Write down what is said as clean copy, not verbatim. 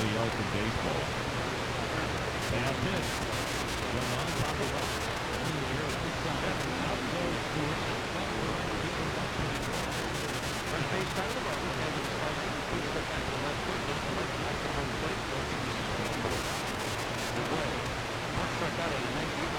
anybody else in baseball. Now pitch. From on top of us. In the air, right side. Out goes Stewart. First base side of the ball. Kevin Sparks. Puts it back to left foot. Looks to right back to home plate. Away. Mark struck out at a 19.